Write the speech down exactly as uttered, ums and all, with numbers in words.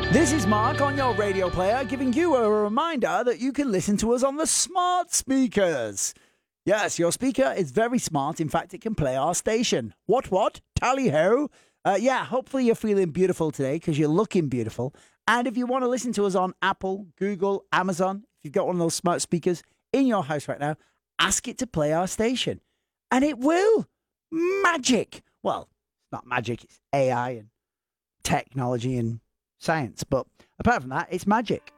This is Mark on your radio player, giving you a reminder that you can listen to us on the smart speakers. Yes, your speaker is very smart. In fact, it can play our station. What, what? Tally-ho. Uh, yeah, hopefully you're feeling beautiful today because you're looking beautiful. And if you want to listen to us on Apple, Google, Amazon, if you've got one of those smart speakers in your house right now, ask it to play our station. And it will. Magic. Well, it's not magic. It's A I and technology and science. But apart from that, it's magic.